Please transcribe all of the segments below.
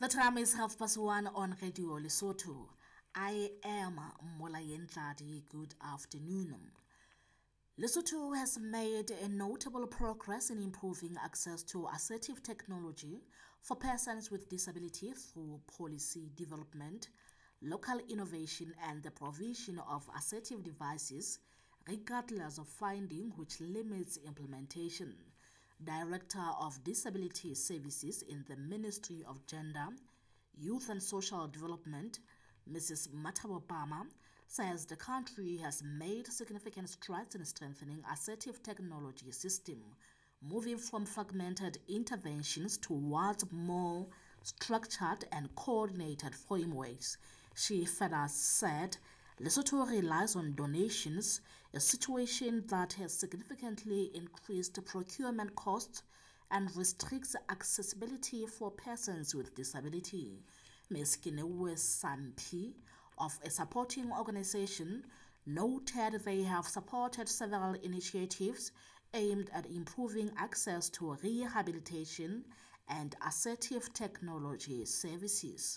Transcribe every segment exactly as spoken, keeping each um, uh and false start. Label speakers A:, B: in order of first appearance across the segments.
A: The time is half past one on Radio Lesotho. I am Molayen Tladi. Good afternoon. Lesotho has made a notable progress in improving access to assistive technology for persons with disability through policy development, local innovation, and the provision of assistive devices, regardless of funding which limits implementation. Director of Disability Services in the Ministry of Gender, Youth and Social Development, Missus Mathabo Pama, says the country has made significant strides in strengthening assistive technology system, moving from fragmented interventions towards more structured and coordinated frameworks. She further said Lesotho relies on donations, a situation that has significantly increased procurement costs and restricts accessibility for persons with disability. Miz Kinewe Sampi of a supporting organization noted they have supported several initiatives aimed at improving access to rehabilitation and assistive technology services.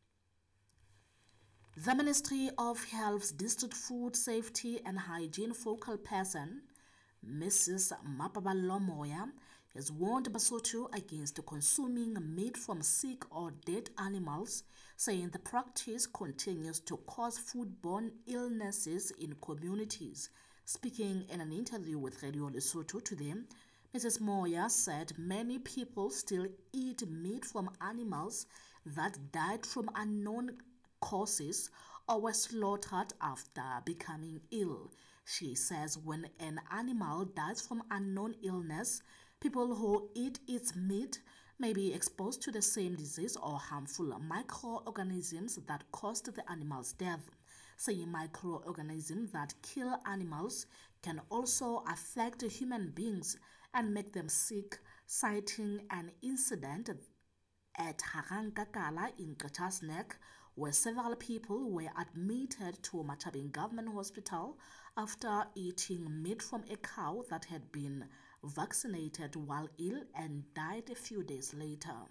A: The Ministry of Health's District Food Safety and Hygiene focal person, Missus Mapabalo Moya, has warned Basotho against consuming meat from sick or dead animals, saying the practice continues to cause foodborne illnesses in communities. Speaking in an interview with Radio Lesotho today, Missus Moya said many people still eat meat from animals that died from unknown causes or were slaughtered after becoming ill. She says when an animal dies from unknown illness, people who eat its meat may be exposed to the same disease or harmful microorganisms that caused the animal's death. Saying microorganisms that kill animals can also affect human beings and make them sick, citing an incident at Harankakala in Gqeberha, where several people were admitted to Mathabeng Government Hospital after eating meat from a cow that had been vaccinated while ill and died a few days later.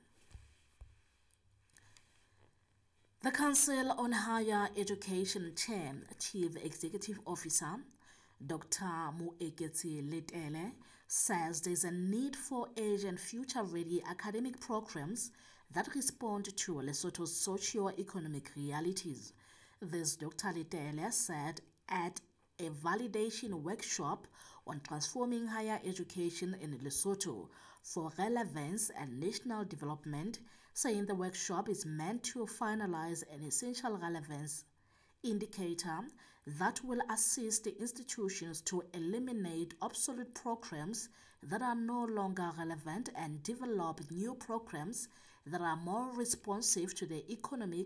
A: The Council on Higher Education Chair, Chief Executive Officer, Doctor Moeketsi Letele, says there is a need for urgent future-ready academic programs that respond to Lesotho's socio-economic realities. This Doctor Letele said at a validation workshop on transforming higher education in Lesotho for relevance and national development, saying the workshop is meant to finalize an essential relevance indicator that will assist the institutions to eliminate obsolete programs that are no longer relevant and develop new programs that are more responsive to the economic